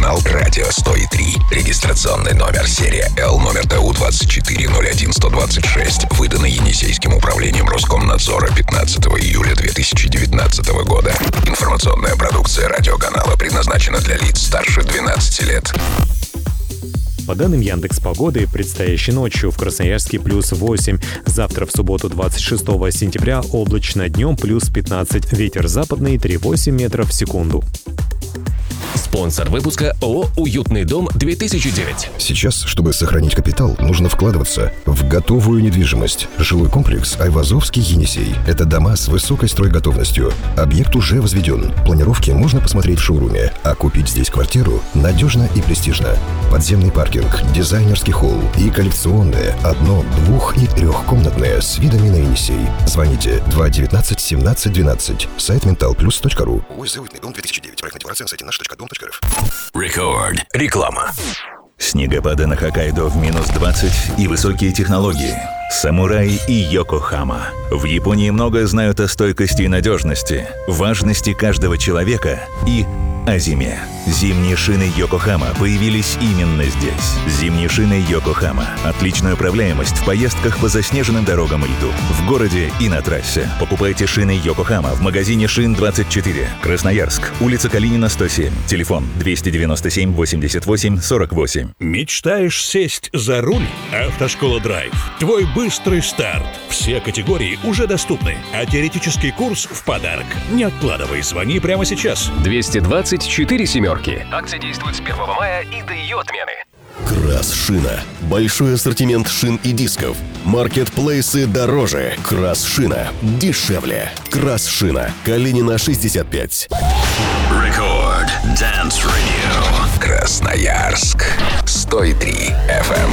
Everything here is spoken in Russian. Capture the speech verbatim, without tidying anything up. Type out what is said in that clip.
Радиоканал «Радио сто три». Регистрационный номер серия Л, номер Т У двадцать четыре ноль один сто двадцать шесть. Выданный Енисейским управлением Роскомнадзора пятнадцатого июля две тысячи девятнадцатого года. Информационная продукция радиоканала предназначена для лиц старше двенадцати лет. По данным Яндекс.Погоды, предстоящей ночью в Красноярске плюс восемь. Завтра, в субботу, двадцать шестого сентября, облачно, днем плюс пятнадцать. Ветер западный три целых восемь десятых метров в секунду. Спонсор выпуска ООО «Уютный дом-две тысячи девять». Сейчас, чтобы сохранить капитал, нужно вкладываться в готовую недвижимость. Жилой комплекс Айвазовский Енисей. Это дома с высокой стройготовностью. Объект уже возведен. Планировки можно посмотреть в шоуруме. А купить здесь квартиру надежно и престижно. Подземный паркинг, дизайнерский холл и коллекционные одно-, двух- и трехкомнатные с видами на Енисей. Звоните два девятнадцать семнадцать двенадцать. Сайт менталплюс точка ру. Уютный дом две тысячи девять. Проектная декларация на сайте наш точка дом точка рф. Рекорд. Реклама. Снегопады на Хоккайдо в минус двадцать и высокие технологии. Самурай и Йокохама. В Японии много знают о стойкости и надежности, важности каждого человека и о зиме. Зимние шины Йокохама появились именно здесь. Зимние шины Йокохама. Отличная управляемость в поездках по заснеженным дорогам и льду. В городе и на трассе. Покупайте шины Йокохама в магазине Шин двадцать четыре. Красноярск. Улица Калинина, сто семь. Телефон двести девяносто семь восемьдесят восемь сорок восемь. Мечтаешь сесть за руль? Автошкола Драйв. Твой быстрый старт. Все категории уже доступны, а теоретический курс в подарок. Не откладывай, звони прямо сейчас. двести двадцать четыре семерки. Акция действует с первого мая и до ее отмены. Красшина. Большой ассортимент шин и дисков. Маркетплейсы дороже. Красшина. Дешевле. Красшина. Калинина, шестьдесят пять. Рекорд. Dance Radio. Красноярск. сто три эф эм.